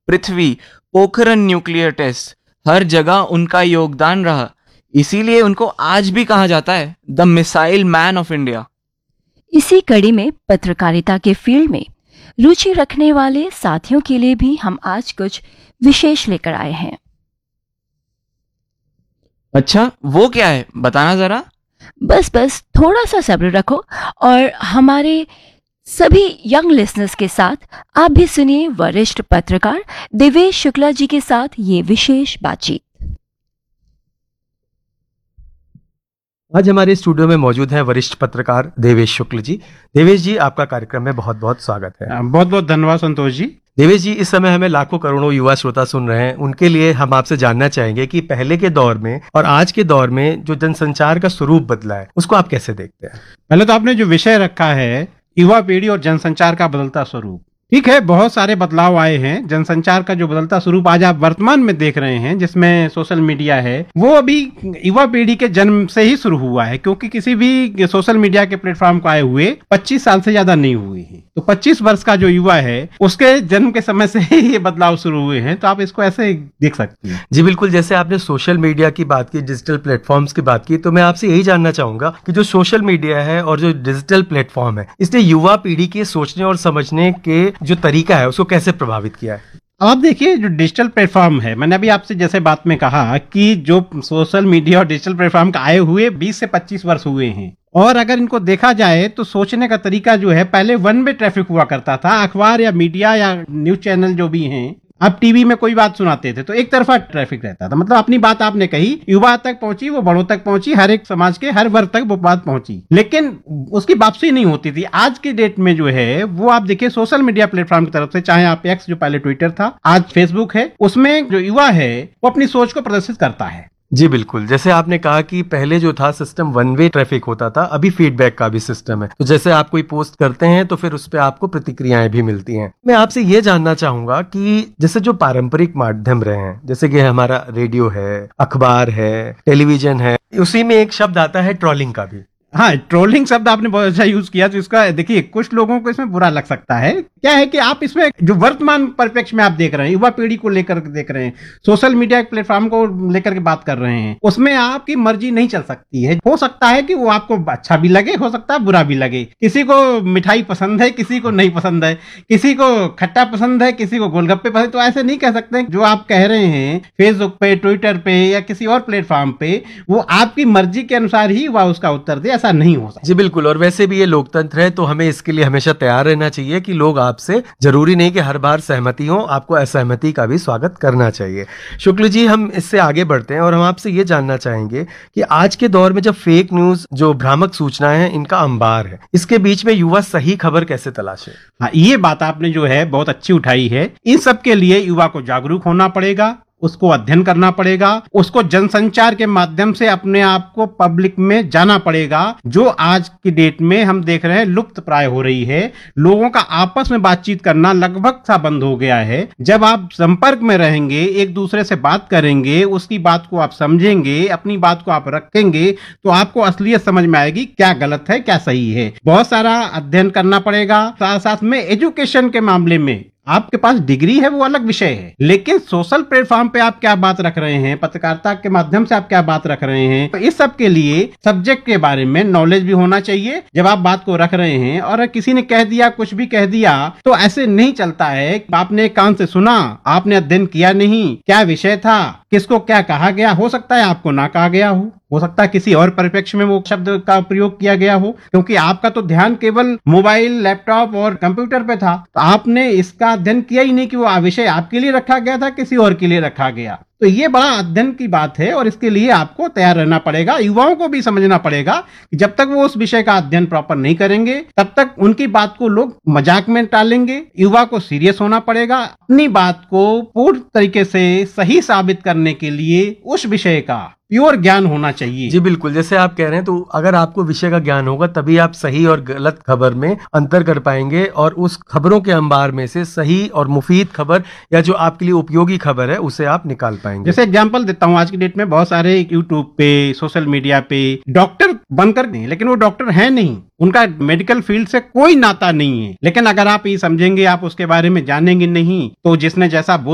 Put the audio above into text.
पृथ्वी, Pokhran nuclear test, हर जगह उनका योगदान रहा। इसीलिए उनको आज भी कहा जाता है the missile man of India. इसी कड़ी में पत्रकारिता के फील्ड में रुचि रखने वाले साथियों के लिए भी हम आज कुछ विशेष लेकर आए हैं। अच्छा, वो क्या है, बताना जरा। बस थोड़ा सा सब्र रखो और हमारे सभी यंग लिसनर्स के साथ आप भी सुनिए वरिष्ठ पत्रकार देवेश शुक्ला जी के साथ ये विशेष बातचीत। आज हमारे स्टूडियो में मौजूद हैं वरिष्ठ पत्रकार देवेश शुक्ल जी। देवेश जी, आपका कार्यक्रम में बहुत बहुत स्वागत है। बहुत बहुत धन्यवाद संतोष जी। देवेश जी, इस समय हमें लाखों करोड़ों युवा श्रोता सुन रहे हैं, उनके लिए हम आपसे जानना चाहेंगे कि पहले के दौर में और आज के दौर में जो जनसंचार का स्वरूप बदला है उसको आप कैसे देखते हैं? पहले तो आपने जो विषय रखा है युवा पीढ़ी और जनसंचार का बदलता स्वरूप, ठीक है, बहुत सारे बदलाव आए हैं। जनसंचार का जो बदलता स्वरूप आज आप वर्तमान में देख रहे हैं जिसमें सोशल मीडिया है, वो अभी युवा पीढ़ी के जन्म से ही शुरू हुआ है, क्योंकि किसी भी सोशल मीडिया के प्लेटफॉर्म को आए हुए 25 साल से ज्यादा नहीं हुए हैं। तो 25 वर्ष का जो युवा है उसके जन्म के समय से ही ये बदलाव शुरू हुए हैं। तो आप इसको ऐसे देख सकते हैं। जी बिल्कुल, जैसे आपने सोशल मीडिया की बात की, डिजिटल प्लेटफॉर्म्स की बात की, तो मैं आपसे यही जानना चाहूंगा कि जो सोशल मीडिया है और जो डिजिटल प्लेटफॉर्म है, इसने युवा पीढ़ी के सोचने और समझने के जो तरीका है उसको कैसे प्रभावित किया है? आप देखिए, जो डिजिटल प्लेटफॉर्म है, मैंने अभी आपसे जैसे बात में कहा कि जो सोशल मीडिया और डिजिटल प्लेटफॉर्म का आए हुए 20 से 25 वर्ष हुए हैं, और अगर इनको देखा जाए तो सोचने का तरीका जो है, पहले वन वे ट्रैफिक हुआ करता था। अखबार या मीडिया या न्यूज चैनल जो भी हैं, अब टीवी में कोई बात सुनाते थे तो एक तरफा ट्रैफिक रहता था। मतलब अपनी बात आपने कही, युवा तक पहुंची, वो बड़ों तक पहुंची, हर एक समाज के हर वर्ग तक वो बात पहुंची, लेकिन उसकी वापसी नहीं होती थी। आज की डेट में जो है वो आप देखिए सोशल मीडिया प्लेटफॉर्म की तरफ से, चाहे आप एक्स जो पहले ट्विटर था, आज फेसबुक है, उसमें जो युवा है वो अपनी सोच को प्रदर्शित करता है। जी बिल्कुल, जैसे आपने कहा कि पहले जो था सिस्टम वन वे ट्रैफिक होता था, अभी फीडबैक का भी सिस्टम है। तो जैसे आप कोई पोस्ट करते हैं तो फिर उस पे आपको प्रतिक्रियाएं भी मिलती हैं। मैं आपसे ये जानना चाहूंगा कि जैसे जो पारंपरिक माध्यम रहे हैं, जैसे कि हमारा रेडियो है, अखबार है, टेलीविजन है, उसी में एक शब्द आता है ट्रोलिंग का भी। हाँ, ट्रोलिंग शब्द आपने बहुत अच्छा यूज किया। तो इसका देखिए, कुछ लोगों को इसमें बुरा लग सकता है। क्या है कि आप इसमें जो वर्तमान परिप्रेक्ष्य में आप देख रहे हैं, युवा पीढ़ी को लेकर देख रहे हैं, सोशल मीडिया प्लेटफॉर्म को लेकर के बात कर रहे हैं, उसमें आपकी मर्जी नहीं चल सकती है। हो सकता है कि वो आपको अच्छा भी लगे, हो सकता है बुरा भी लगे। किसी को मिठाई पसंद है, किसी को नहीं पसंद है, किसी को खट्टा पसंद है, किसी को गोलगप्पे पसंद। तो ऐसे नहीं कह सकते जो आप कह रहे हैं फेसबुक पे, ट्विटर पे या किसी और प्लेटफॉर्म पे, वो आपकी मर्जी के अनुसार ही वह उसका उत्तर दे, ऐसा नहीं हो सकता। जी बिल्कुल, और वैसे भी ये लोकतंत्र है तो हमें इसके लिए हमेशा तैयार रहना चाहिए कि लोग आपसे, जरूरी नहीं कि हर बार सहमति हो, आपको असहमति का भी स्वागत करना चाहिए। शुक्ल जी, हम इससे आगे बढ़ते हैं और हम आपसे ये जानना चाहेंगे कि आज के दौर में जब फेक न्यूज, जो भ्रामक सूचनाएं हैं, इनका अंबार है, इसके बीच में युवा सही खबर कैसे तलाशे? हाँ, ये बात आपने जो है बहुत अच्छी उठाई है। इन सब के लिए युवा को जागरूक होना पड़ेगा, उसको अध्ययन करना पड़ेगा, उसको जनसंचार के माध्यम से अपने आप को पब्लिक में जाना पड़ेगा, जो आज की डेट में हम देख रहे हैं लुप्त प्राय हो रही है। लोगों का आपस में बातचीत करना लगभग सा बंद हो गया है। जब आप संपर्क में रहेंगे, एक दूसरे से बात करेंगे, उसकी बात को आप समझेंगे, अपनी बात को आप रखेंगे, तो आपको असलियत समझ में आएगी क्या गलत है क्या सही है। बहुत सारा अध्ययन करना पड़ेगा। साथ साथ में एजुकेशन के मामले में आपके पास डिग्री है, वो अलग विषय है, लेकिन सोशल प्लेटफॉर्म पे आप क्या बात रख रहे हैं, पत्रकारिता के माध्यम से आप क्या बात रख रहे हैं, तो इस सब के लिए सब्जेक्ट के बारे में नॉलेज भी होना चाहिए जब आप बात को रख रहे हैं। और किसी ने कह दिया, कुछ भी कह दिया, तो ऐसे नहीं चलता है। आपने कान से सुना, आपने अध्ययन किया नहीं, क्या विषय था, किसको क्या कहा गया, हो सकता है आपको ना कहा गया हो सकता है किसी और परिप्रेक्ष्य में वो शब्द का प्रयोग किया गया हो, क्योंकि आपका तो ध्यान केवल मोबाइल, लैपटॉप और कंप्यूटर पे था। तो आपने इसका अध्ययन किया ही नहीं कि वो विषय आपके लिए रखा गया था, किसी और के लिए रखा गया। तो ये बड़ा अध्ययन की बात है और इसके लिए आपको तैयार रहना पड़ेगा। युवाओं को भी समझना पड़ेगा कि जब तक वो उस विषय का अध्ययन प्रॉपर नहीं करेंगे, तब तक उनकी बात को लोग मजाक में टालेंगे। युवा को सीरियस होना पड़ेगा, अपनी बात को पूर्ण तरीके से सही साबित करने के लिए उस विषय का प्योर ज्ञान होना चाहिए। जी बिल्कुल, जैसे आप कह रहे हैं, तो अगर आपको विषय का ज्ञान होगा तभी आप सही और गलत खबर में अंतर कर पाएंगे और उस खबरों के अंबार में से सही और मुफीद खबर या जो आपके लिए उपयोगी खबर है उसे आप निकाल पाएंगे। जैसे एग्जांपल देता हूँ, आज की डेट में बहुत सारे यूट्यूब पे, सोशल मीडिया पे डॉक्टर बनकर नहीं, लेकिन वो डॉक्टर है नहीं, उनका मेडिकल फील्ड से कोई नाता नहीं है, लेकिन अगर आप ये समझेंगे, आप उसके बारे में जानेंगे नहीं, तो जिसने जैसा